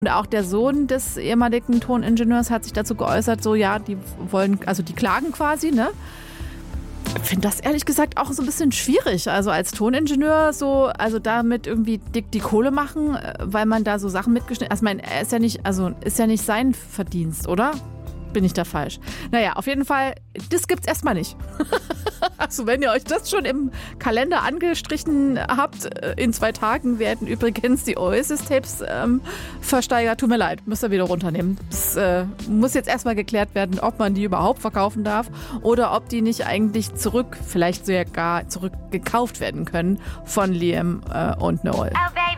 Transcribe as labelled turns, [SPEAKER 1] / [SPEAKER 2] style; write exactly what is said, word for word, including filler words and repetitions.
[SPEAKER 1] Und auch der Sohn des ehemaligen Toningenieurs hat sich dazu geäußert, so ja, die wollen, also die klagen quasi, ne? Ich finde das ehrlich gesagt auch so ein bisschen schwierig. Also als Toningenieur so, also damit irgendwie dick die Kohle machen, weil man da so Sachen mitgeschnitten hat. Also ich meine, er ist ja nicht, also ist ja nicht sein Verdienst, oder? Bin ich da falsch? Naja, auf jeden Fall, das gibt's erstmal nicht. Also wenn ihr euch das schon im Kalender angestrichen habt, in zwei Tagen werden übrigens die Oasis-Tapes ähm, versteigert. Tut mir leid, müsst ihr wieder runternehmen. Das äh, muss jetzt erstmal geklärt werden, ob man die überhaupt verkaufen darf oder ob die nicht eigentlich zurück, vielleicht sogar zurückgekauft werden können von Liam äh, und Noel.
[SPEAKER 2] Oh,